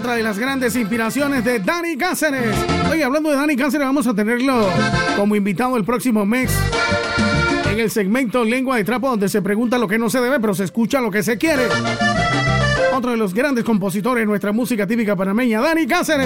Otra de las grandes inspiraciones de Dani Cáceres. Oye, hablando de Dani Cáceres, vamos a tenerlo como invitado el próximo mes en el segmento Lengua de Trapo, donde se pregunta lo que no se debe, pero se escucha lo que se quiere. Otro de los grandes compositores de nuestra música típica panameña, Dani Cáceres.